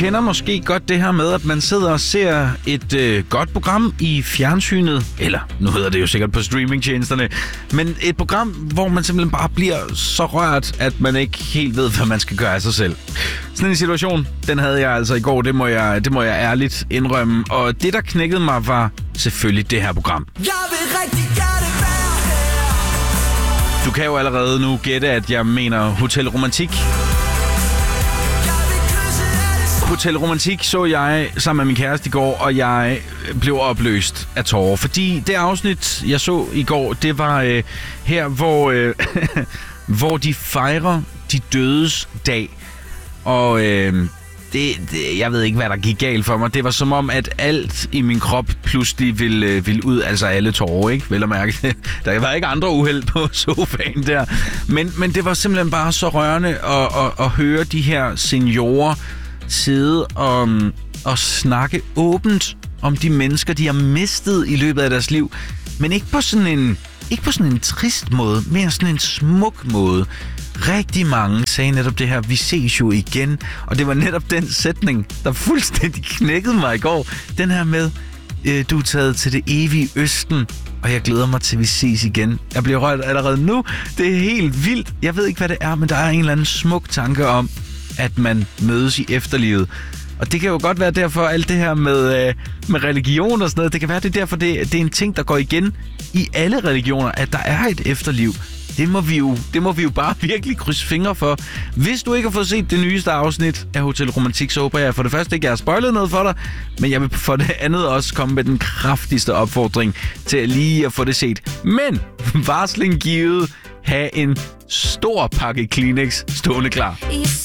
kender måske godt det her med, at man sidder og ser et godt program i fjernsynet, eller nu hedder det jo sikkert på streamingtjenesterne, men et program, hvor man simpelthen bare bliver så rørt, at man ikke helt ved, hvad man skal gøre af sig selv. Sådan en situation, den havde jeg altså i går, det må jeg ærligt indrømme, og det, der knækkede mig, var selvfølgelig det her program. Jeg vil rigtig gerne være her. Du kan jo allerede nu gætte, at jeg mener Hotel Romantik. Hotel Romantik så jeg sammen med min kæreste i går, og jeg blev opløst af tårer. Fordi det afsnit, jeg så i går, det var her, hvor de fejrer de dødes dag. Og jeg ved ikke, hvad der gik galt for mig. Det var som om, at alt i min krop pludselig ville ud, altså alle tårer, ikke? Vel at mærke. Der var ikke andre uheld på sofaen der. Men det var simpelthen bare så rørende at høre de her seniorer sidde og snakke åbent om de mennesker, de har mistet i løbet af deres liv. Men ikke på sådan en trist måde, mere sådan en smuk måde. Rigtig mange sagde netop det her, vi ses jo igen. Og det var netop den sætning, der fuldstændig knækkede mig i går. Den her med, du er taget til det evige Østen, og jeg glæder mig til, vi ses igen. Jeg bliver rørt allerede nu. Det er helt vildt. Jeg ved ikke, hvad det er, men der er en eller anden smuk tanke om, at man mødes i efterlivet. Og det kan jo godt være derfor, alt det her med religion og sådan noget, det kan være, det er derfor, det er en ting, der går igen i alle religioner, at der er et efterliv. Det må vi jo bare virkelig krydse fingre for. Hvis du ikke har fået set det nyeste afsnit af Hotel Romantik, så håber jeg for det første ikke, jeg har spoilet noget for dig, men jeg vil for det andet også komme med den kraftigste opfordring til lige at få det set. Men varsling givet, have en stor pakke Kleenex stående klar.